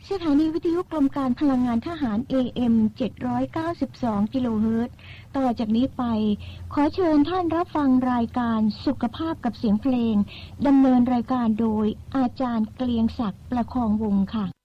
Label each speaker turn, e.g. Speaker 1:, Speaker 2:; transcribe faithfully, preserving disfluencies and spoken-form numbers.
Speaker 1: สถานีวิทยุกรมการพลังงานทหาร เอ เอ็ม เจ็ดร้อยเก้าสิบสอง กิโลเฮิรตซ์ต่อจากนี้ไปขอเชิญท่านรับฟังรายการสุขภาพกับเสียงเพลงดำเนินรายการโดยอาจารย์เกลียงศักดิ์ประคองวงศ์ค่ะ